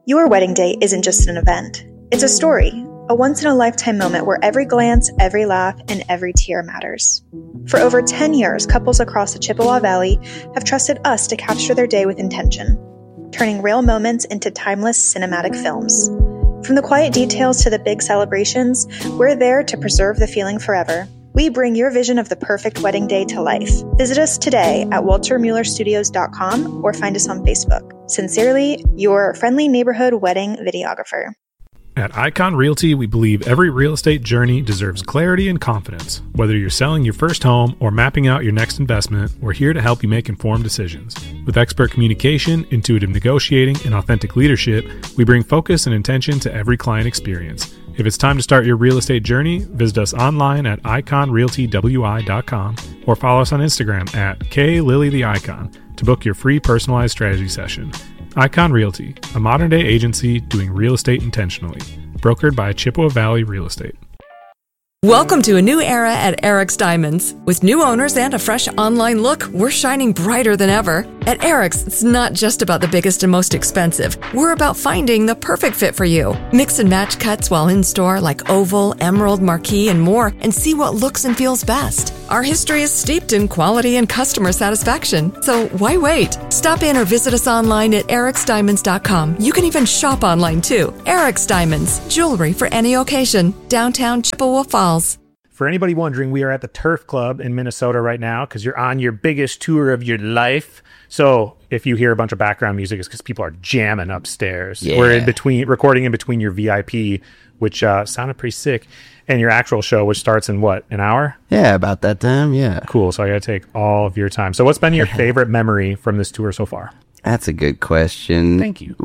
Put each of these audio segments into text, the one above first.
Your wedding day isn't just an event. It's a story, a once-in-a-lifetime moment where every glance, every laugh, and every tear matters. For over 10 years, couples across the Chippewa Valley have trusted us to capture their day with intention, turning real moments into timeless cinematic films. From the quiet details to the big celebrations, we're there to preserve the feeling forever. We bring your vision of the perfect wedding day to life. Visit us today at waltermuellerstudios.com or find us on Facebook. Sincerely, your friendly neighborhood wedding videographer. At Icon Realty, we believe every real estate journey deserves clarity and confidence. Whether you're selling your first home or mapping out your next investment, we're here to help you make informed decisions. With expert communication, intuitive negotiating, and authentic leadership, we bring focus and intention to every client experience. If it's time to start your real estate journey, visit us online at iconrealtywi.com or follow us on Instagram at KLilyTheIcon to book your free personalized strategy session. Icon Realty, a modern-day agency doing real estate intentionally. Brokered by Chippewa Valley Real Estate. Welcome to a new era at Eric's Diamonds. With new owners and a fresh online look, we're shining brighter than ever. At Eric's, it's not just about the biggest and most expensive. We're about finding the perfect fit for you. Mix and match cuts while in store like oval, emerald, marquee, and more, and see what looks and feels best. Our history is steeped in quality and customer satisfaction, so why wait? Stop in or visit us online at ericsdiamonds.com. You can even shop online too. Eric's Diamonds, jewelry for any occasion. Downtown Chippewa Falls. For anybody wondering, we are at the Turf Club in Minnesota right now because you're on your biggest tour of your life. So if you hear a bunch of background music, it's because people are jamming upstairs. Yeah. We're recording in between your VIP, which sounded pretty sick, and your actual show, which starts in what, an hour? Yeah, about that time, yeah. Cool, so I got to take all of your time. So what's been your favorite memory from this tour so far? That's a good question. Thank you.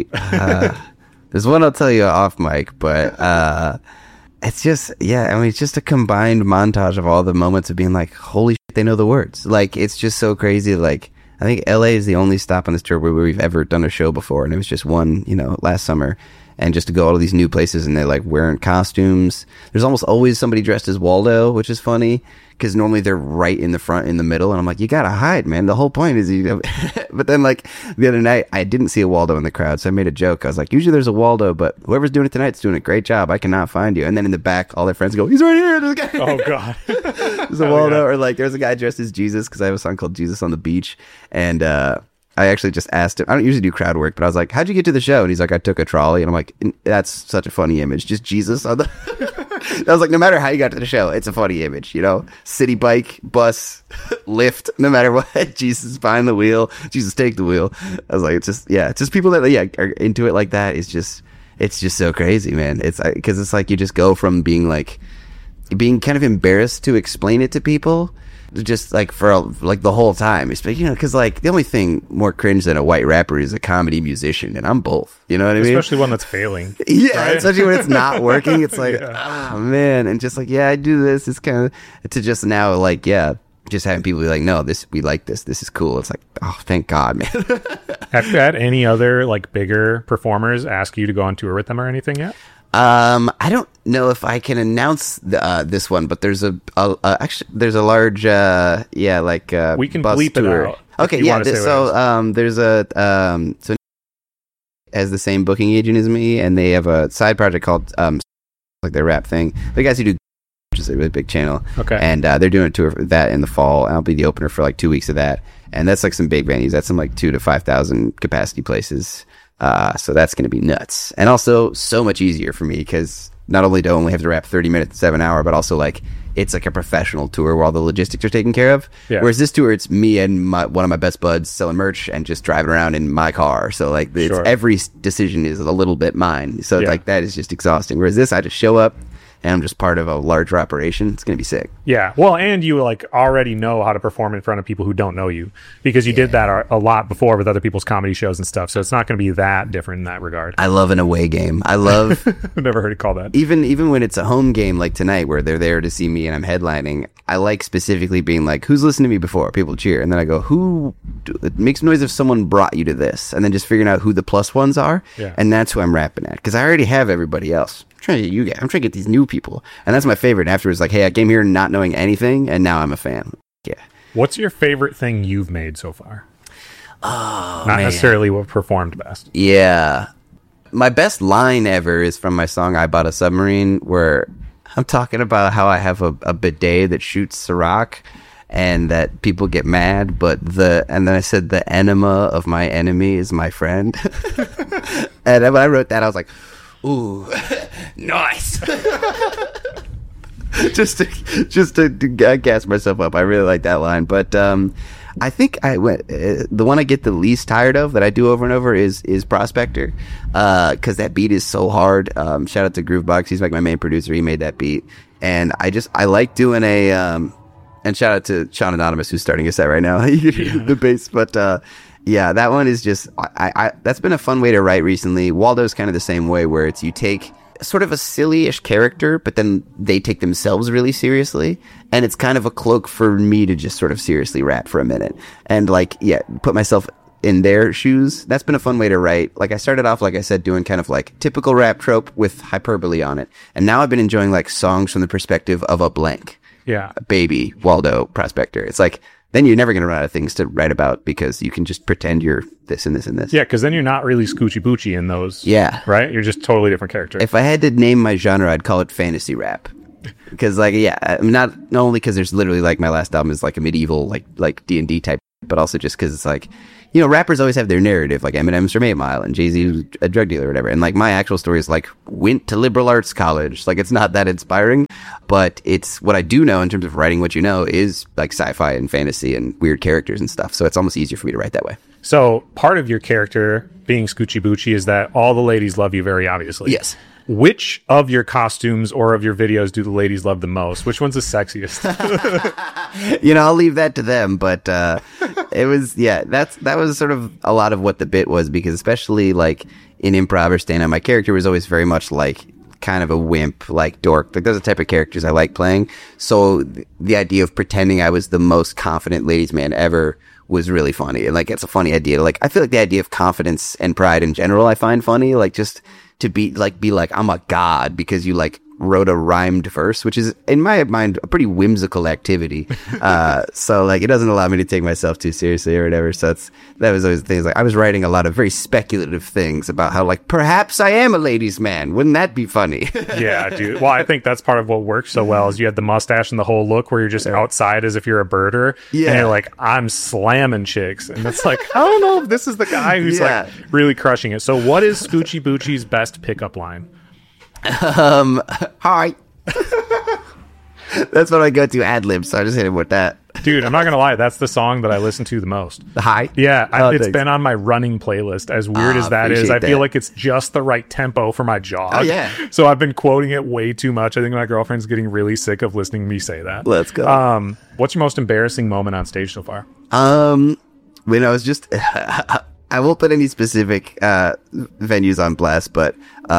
There's one I'll tell you off mic, but it's just, it's just a combined montage of all the moments of being like, holy shit, they know the words. Like, it's just so crazy. Like, I think LA is the only stop on this tour where we've ever done a show before, and it was just one, last summer. And just to go all of these new places and they're like wearing costumes. There's almost always somebody dressed as Waldo, which is funny because normally they're right in the front, in the middle. And I'm like, you got to hide, man. The whole point is but then like the other night, I didn't see a Waldo in the crowd. So I made a joke. I was like, usually there's a Waldo, but whoever's doing it tonight's doing a great job. I cannot find you. And then in the back, all their friends go, he's right here. There's a guy. Oh, God. There's a Waldo. Yeah. Or like there's a guy dressed as Jesus because I have a song called Jesus on the Beach. And, I actually just asked him, I don't usually do crowd work, but I was like, how'd you get to the show? And he's like, I took a trolley. And I'm like, that's such a funny image. Just Jesus on the... I was like, no matter how you got to the show, it's a funny image, City bike, bus, lift, no matter what. Jesus behind the wheel. Jesus take the wheel. I was like, it's just people that are into it like that. It's just so crazy, man. It's because it's like you just go from being kind of embarrassed to explain it to people. Just like for like the whole time, because like the only thing more cringe than a white rapper is a comedy musician, and I'm both. You know what I mean? Especially one that's failing. Yeah, right? Especially when it's not working. It's like, oh man, and just like I do this. It's kind of to just now just having people be like, no, we like this. This is cool. It's like, oh, thank God, man. Have you had any other like bigger performers ask you to go on tour with them or anything yet? I don't know if I can announce this one, but there's actually there's a large we can bus bleep tour. It out. Okay, yeah. There's so has the same booking agent as me, and they have a side project called like their rap thing. The guys who do, which is a really big channel. Okay, and they're doing a tour for that in the fall. I'll be the opener for like 2 weeks of that, and that's like some big venues. That's some like 2,000 to 5,000 capacity places. So that's going to be nuts. And also so much easier for me because not only do I only have to rap 30 minutes to 1 hour, but also like it's like a professional tour where all the logistics are taken care of. Yeah. Whereas this tour, it's me and one of my best buds selling merch and just driving around in my car. So like every decision is a little bit mine. So like that is just exhausting. Whereas this, I just show up and I'm just part of a larger operation. It's going to be sick. Yeah. Well, and you like already know how to perform in front of people who don't know you because you did that a lot before with other people's comedy shows and stuff. So it's not going to be that different in that regard. I love an away game. I love... I've never heard it called that. Even when it's a home game like tonight where they're there to see me and I'm headlining, I like specifically being like, who's listened to me before? People cheer. And then I go, it makes noise if someone brought you to this. And then just figuring out who the plus ones are. Yeah. And that's who I'm rapping at. Because I already have everybody else. I'm trying to get these new people. And that's my favorite. Afterwards, like, hey, I came here not knowing anything, and now I'm a fan. Yeah. What's your favorite thing you've made so far? Oh, Not necessarily what performed best. Yeah. my best line ever is from my song "I Bought a Submarine," where I'm talking about how I have a bidet that shoots Ciroc, and that people get mad, and then I said the enema of my enemy is my friend. And when I wrote that, I was like, ooh, nice. just to gas myself up. I really like that line. But I think the one I get the least tired of that I do over and over is Prospector, because that beat is so hard. Shout out to Groovebox. He's like my main producer. He made that beat. And I like doing and shout out to Sean Anonymous, who's starting a set right now. The bass. But yeah, that one is just, that's been a fun way to write recently. Waldo's kind of the same way, where it's you take sort of a silly-ish character, but then they take themselves really seriously. And it's kind of a cloak for me to just sort of seriously rap for a minute. And put myself in their shoes. That's been a fun way to write. Like I started off, like I said, doing kind of like typical rap trope with hyperbole on it. And now I've been enjoying like songs from the perspective of a blank. Yeah. Baby, Waldo, Prospector. It's like, then you're never going to run out of things to write about because you can just pretend you're this and this and this. Yeah, because then you're not really Scoochie Boochie in those. Yeah. Right? You're just totally different character. If I had to name my genre, I'd call it fantasy rap. Because, not only because there's literally, like, my last album is, like, a medieval, like D&D type, but also just because it's, like, rappers always have their narrative, like Eminem's from 8 Mile and Jay-Z was a drug dealer or whatever. And, like, my actual story is, like, went to liberal arts college. Like, it's not that inspiring, but it's what I do know in terms of writing what you know is, like, sci-fi and fantasy and weird characters and stuff. So it's almost easier for me to write that way. So part of your character being Scoochie Boochie is that all the ladies love you very obviously. Yes. Which of your costumes or of your videos do the ladies love the most? Which one's the sexiest? I'll leave that to them, but it was, that was sort of a lot of what the bit was, because especially like in improv or stand-up, my character was always very much like kind of a wimp, like dork. Like those are the type of characters I like playing. So the idea of pretending I was the most confident ladies man ever was really funny. And like, it's a funny idea. Like, I feel like the idea of confidence and pride in general, I find funny. Like, just to be like, I'm a god because you like wrote a rhymed verse, which is in my mind a pretty whimsical activity. So like, it doesn't allow me to take myself too seriously or whatever. So that was always the things. Like, I was writing a lot of very speculative things about how like, perhaps I am a ladies' man. Wouldn't that be funny? Yeah, dude. Well, I think that's part of what works so well is you had the mustache and the whole look where you're just outside as if you're a birder. Yeah. And you're like, I'm slamming chicks. And it's like, I don't know if this is the guy who's like really crushing it. So what is Scoochie Boochie's best pickup line? Hi. That's what I go to ad-lib, so I just hit him with that. Dude, I'm not gonna lie, that's the song that I listen to the most. The hi? Yeah, it's been on my running playlist. As weird as that is, I feel like it's just the right tempo for my jog. Oh, yeah. So I've been quoting it way too much. I think my girlfriend's getting really sick of listening to me say that. Let's go. What's your most embarrassing moment on stage so far? When I was just... I won't put any specific venues on blast, but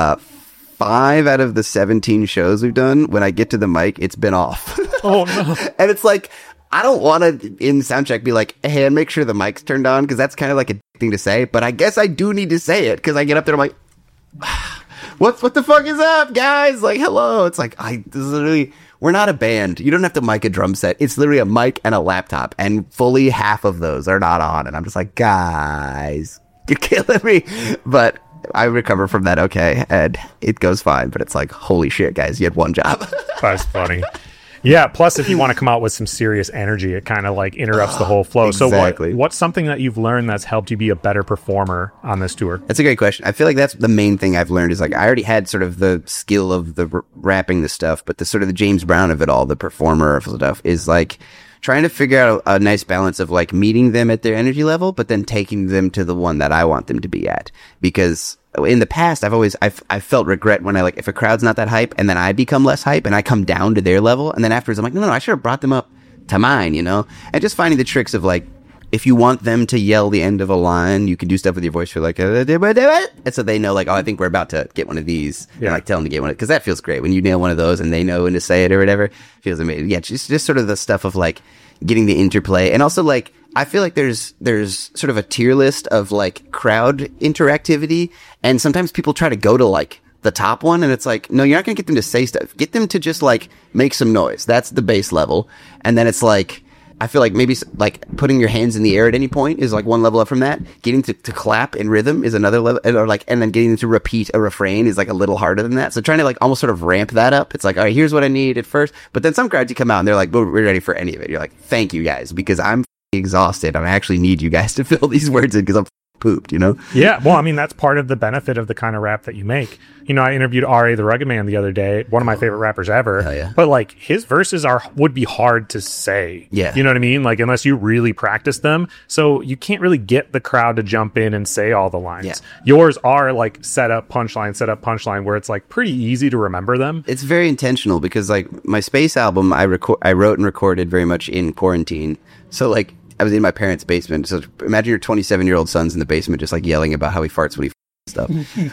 5 out of the 17 shows we've done, when I get to the mic, it's been off. Oh, no. And it's like, I don't want to, in soundcheck, be like, hey, and make sure the mic's turned on, because that's kind of like a thing to say, but I guess I do need to say it, because I get up there, I'm like, what the fuck is up, guys? Like, hello. It's like, this is literally, we're not a band. You don't have to mic a drum set. It's literally a mic and a laptop, and fully half of those are not on, and I'm just like, guys, you're killing me. But I recover from that okay, and it goes fine, but it's like, holy shit, guys, you had one job. That's funny. Yeah, plus if you want to come out with some serious energy, it kind of like interrupts the whole flow. Exactly. So what's something that you've learned that's helped you be a better performer on this tour? That's a great question. I feel like that's the main thing I've learned is like, I already had sort of the skill of the rapping the stuff, but the sort of the James Brown of it all, the performer of stuff, is like trying to figure out a nice balance of like meeting them at their energy level, but then taking them to the one that I want them to be at. Because in the past, I've felt regret when if a crowd's not that hype and then I become less hype and I come down to their level. And then afterwards, I'm like, no, I should have brought them up to mine, And just finding the tricks of like, if you want them to yell the end of a line, you can do stuff with your voice for like, and so they know like, oh, I think we're about to get one of these. Yeah. And like tell them to get one, because that feels great when you nail one of those and they know when to say it or whatever. It feels amazing. Yeah, just sort of the stuff of like getting the interplay, and also like I feel like there's sort of a tier list of like crowd interactivity, and sometimes people try to go to like the top one, and it's like, no, you're not gonna get them to say stuff. Get them to just like make some noise. That's the base level, and then it's like, I feel like maybe like putting your hands in the air at any point is like one level up from that. Getting to clap in rhythm is another level, or like, and then getting to repeat a refrain is like a little harder than that. So trying to like almost sort of ramp that up. It's like, all right, here's what I need at first. But then some crowds you come out and they're like, we're ready for any of it. You're like, thank you guys, because I'm exhausted. I actually need you guys to fill these words in because I'm pooped, you know? Yeah, well, I mean, that's part of the benefit of the kind of rap that you make. You know, I interviewed R.A. the Rugged Man the other day, one of my favorite rappers ever. Yeah. But like his verses would be hard to say. Yeah. You know what I mean? Like unless you really practice them. So you can't really get the crowd to jump in and say all the lines. Yeah. Yours are like set up punchline, where it's like pretty easy to remember them. It's very intentional because like my Space album, I wrote and recorded very much in quarantine. So like I was in my parents' basement. So imagine your 27-year-old son's in the basement just like yelling about how he farts when he stuff.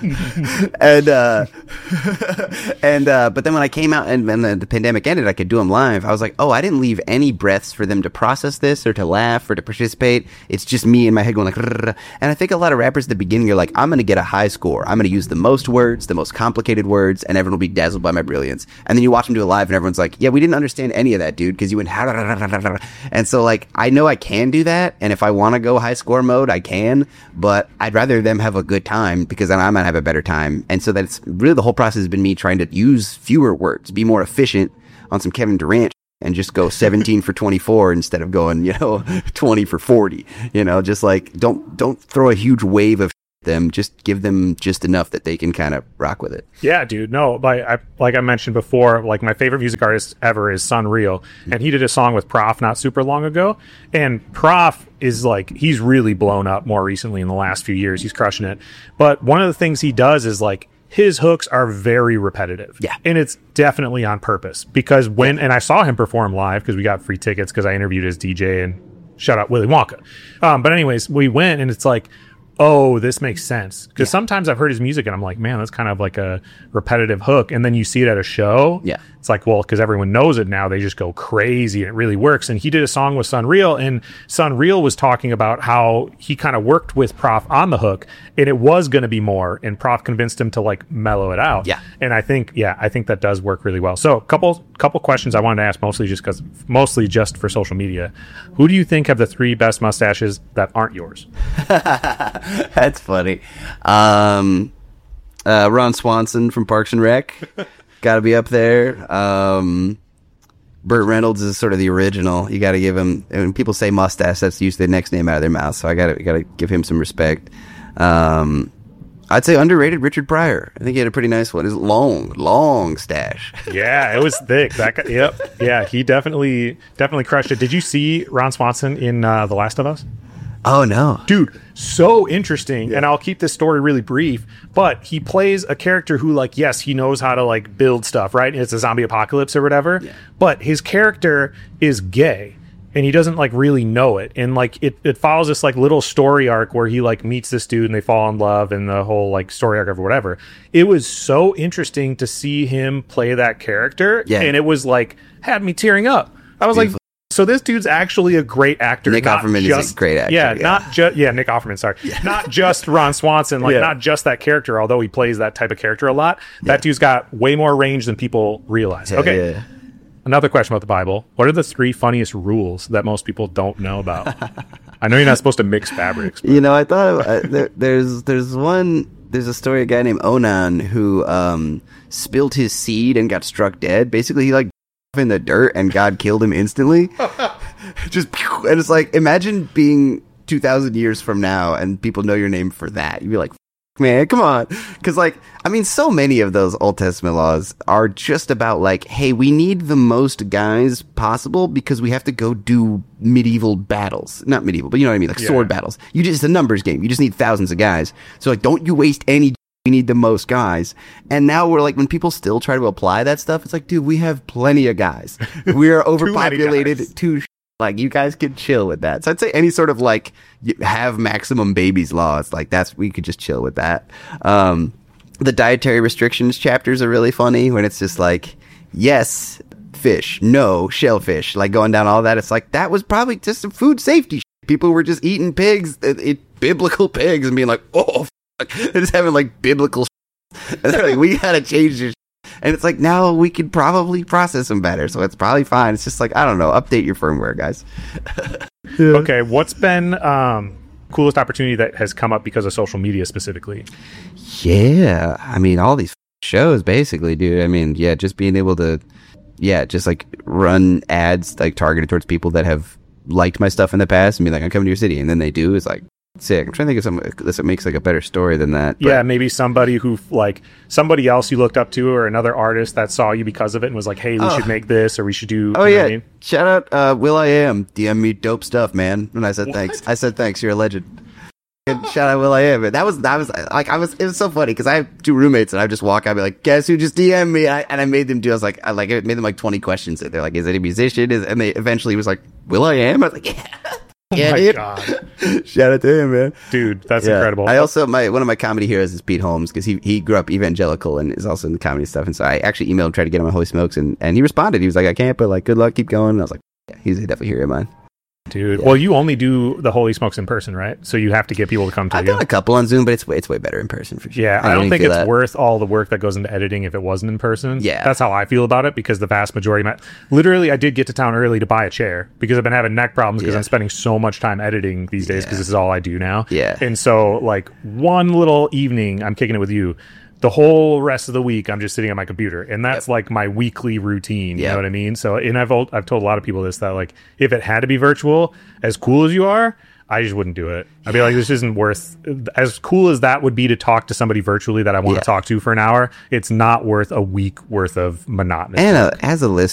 But then when I came out and the pandemic ended, I could do them live. I was like, oh, I didn't leave any breaths for them to process this or to laugh or to participate. It's just me in my head going like, rrr. And I think a lot of rappers at the beginning are like, I'm going to get a high score. I'm going to use the most words, the most complicated words, and everyone will be dazzled by my brilliance. And then you watch them do it live and everyone's like, yeah, we didn't understand any of that, dude, because you went and so like, I know I can do that. And if I want to go high score mode, I can, but I'd rather them have a good time because then I might have a better time. And so that's really the whole process has been me trying to use fewer words, be more efficient on some Kevin Durant and just go 17 for 24 instead of going, 20 for 40, just like don't throw a huge wave of them, just give them just enough that they can kind of rock with it. Yeah, dude. No, like I mentioned before, like my favorite music artist ever is Sunreal, and he did a song with Prof not super long ago, and Prof is like, he's really blown up more recently in the last few years. He's crushing it. But one of the things he does is like, his hooks are very repetitive. Yeah. And it's definitely on purpose because and I saw him perform live because we got free tickets because I interviewed his DJ and shout out Willy Wonka. But anyways, we went and it's like, oh, this makes sense. Because sometimes I've heard his music and I'm like, man, that's kind of like a repetitive hook. And then you see it at a show. Yeah. It's like, well, because everyone knows it now, they just go crazy and it really works. And he did a song with Sunreal, and Sunreal was talking about how he kind of worked with Prof on the hook and it was going to be more. And Prof convinced him to like mellow it out. Yeah. And I think that does work really well. So a couple questions I wanted to ask, mostly just for social media. Who do you think have the 3 best mustaches that aren't yours? That's funny. Ron Swanson from Parks and Rec. Got to be up there. Burt Reynolds is sort of the original. You got to give him. When people say mustache, that's usually the next name out of their mouth. So I got to give him some respect. I'd say underrated Richard Pryor. I think he had a pretty nice one. His long stash. Yeah, it was thick. That guy, yep. Yeah, he definitely crushed it. Did you see Ron Swanson in The Last of Us? Oh, no. Dude, so interesting. Yeah. And I'll keep this story really brief, but he plays a character who, like, yes, he knows how to, like, build stuff, right? It's a zombie apocalypse or whatever. Yeah. But his character is gay, and he doesn't, like, really know it. And, like, it follows this, like, little story arc where he, like, meets this dude and they fall in love and the whole, like, story arc of whatever. It was so interesting to see him play that character. Yeah. And it was, like, had me tearing up. I was Beautiful. Like, so this dude's actually a great actor. Nick Offerman is a great actor. Yeah, Nick Offerman, sorry. Yeah. Not just Ron Swanson, like not just that character, although he plays that type of character a lot. That dude's got way more range than people realize. Okay. Yeah. Another question about the Bible. What are the 3 funniest rules that most people don't know about? I know you're not supposed to mix fabrics. But. I thought there's a story of a guy named Onan who spilled his seed and got struck dead. Basically, he like in the dirt and God killed him instantly. And it's like, imagine being 2,000 years from now and people know your name for that. You'd be like, man, come on. Because so many of those Old Testament laws are just about like, hey, we need the most guys possible because we have to go do medieval battles. Not medieval, but you know what I mean? Like sword battles. It's a numbers game. You just need thousands of guys. So like, don't you waste any. We need the most guys. And now we're like, when people still try to apply that stuff, it's like, dude, we have plenty of guys. We are overpopulated. Like, you guys can chill with that. So I'd say any sort of like have maximum babies law. It's like, we could just chill with that. The dietary restrictions chapters are really funny when it's just like, yes, fish, no, shellfish, like going down all that. It's like, that was probably just some food safety shit. People were just eating pigs, biblical pigs, and being like, oh, they're just having like biblical and they're like, we gotta change this. And it's like, now we could probably process them better, so it's probably fine. It's just like, I don't know, update your firmware, guys. Okay, what's been coolest opportunity that has come up because of social media specifically? Yeah, I mean, all these shows basically, dude. I mean, yeah, just being able to, just like run ads like targeted towards people that have liked my stuff in the past and be like, I'm coming to your city, and then they do. It's like sick. I'm trying to think of something that makes like a better story than that. Yeah, maybe somebody who like somebody else you looked up to, or another artist that saw you because of it and was like, hey, we should make this, or we should do. Oh, yeah. I mean? Shout out Will.i.am. DM me dope stuff, man. And I said, thanks. I said, thanks. You're a legend. And shout out Will.i.am. That was like, it was so funny because I have 2 roommates and I just walk out and be like, guess who just DM'd me? And I made them do, I made them like 20 questions. They're like, is it a musician? And they eventually was like, Will.i.am? I was like, yeah. Oh my God. Shout out to him, man. Dude, that's incredible. I also, one of my comedy heroes is Pete Holmes, because he grew up evangelical and is also in the comedy stuff. And so I actually emailed him, tried to get him on Holy Smokes, and he responded. He was like, I can't, but like, good luck, keep going. And I was like, yeah, he's definitely a hero of mine. Dude, well, you only do the Holy Smokes in person, right? So you have to get people to come to I've you. done a couple on Zoom, but it's way better in person for sure. Yeah, I don't think it's worth all the work that goes into editing if it wasn't in person. Yeah. That's how I feel about it, because the vast majority... Literally, I did get to town early to buy a chair because I've been having neck problems because I'm spending so much time editing these days because this is all I do now. Yeah. And so, like, one little evening, I'm kicking it with you. The whole rest of the week, I'm just sitting on my computer, and that's like my weekly routine. You know what I mean? So, and I've told a lot of people this, that like, if it had to be virtual, as cool as you are, I just wouldn't do it. I'd be like, this isn't worth, as cool as that would be to talk to somebody virtually that I want to talk to for an hour, it's not worth a week worth of monotonous. And as a listener,